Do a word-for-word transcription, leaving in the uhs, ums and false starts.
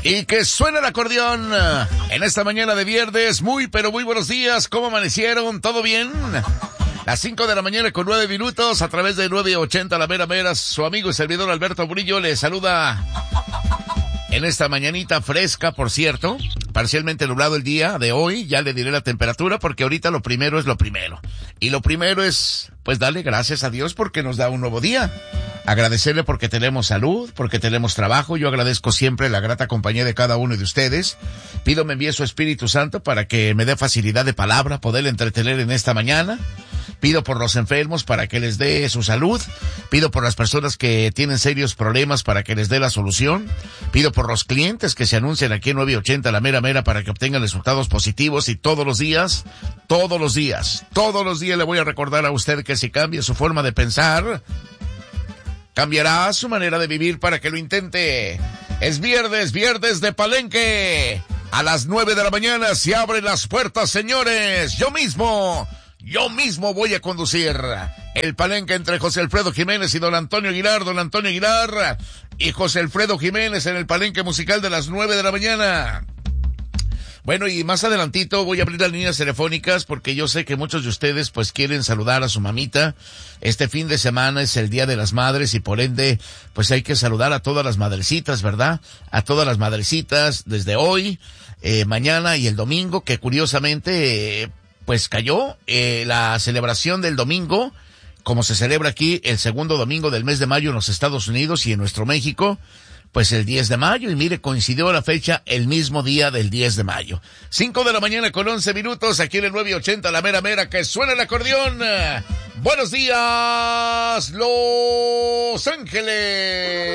Y que suene el acordeón en esta mañana de viernes. Muy, pero muy buenos días. ¿Cómo amanecieron? ¿Todo bien? Las cinco de la mañana con nueve minutos a través de nueve ochenta La Mera Mera. Su amigo y servidor Alberto Murillo le saluda en esta mañanita fresca, por cierto. Parcialmente nublado el día de hoy. Ya le diré la temperatura porque ahorita lo primero es lo primero. Y lo primero es, pues, darle gracias a Dios porque nos da un nuevo día. Agradecerle porque tenemos salud, porque tenemos trabajo. Yo agradezco siempre la grata compañía de cada uno de ustedes. Pido me envíe su Espíritu Santo para que me dé facilidad de palabra, poder entretener en esta mañana. Pido por los enfermos para que les dé su salud. Pido por las personas que tienen serios problemas para que les dé la solución. Pido por los clientes que se anuncian aquí en nueve ochenta La Mera Mera para que obtengan resultados positivos. Y todos los días, todos los días, todos los días le voy a recordar a usted que si cambia su forma de pensar, cambiará su manera de vivir para que lo intente. Es viernes, viernes de Palenque. A las nueve de la mañana se abren las puertas, señores. Yo mismo, yo mismo voy a conducir el Palenque entre José Alfredo Jiménez y don Antonio Aguilar. Don Antonio Aguilar y José Alfredo Jiménez en el Palenque musical de las nueve de la mañana. Bueno, y más adelantito voy a abrir las líneas telefónicas porque yo sé que muchos de ustedes pues quieren saludar a su mamita. Este fin de semana es el Día de las Madres y por ende pues hay que saludar a todas las madrecitas, ¿verdad? A todas las madrecitas desde hoy, eh, mañana y el domingo, que curiosamente eh, pues cayó eh, la celebración del domingo, como se celebra aquí el segundo domingo del mes de mayo en los Estados Unidos y en nuestro México. Pues el diez de mayo, y mire, coincidió la fecha el mismo día del diez de mayo. cinco de la mañana con once minutos, aquí en el nueve ochenta La Mera Mera, que suena el acordeón. Buenos días, Los Ángeles.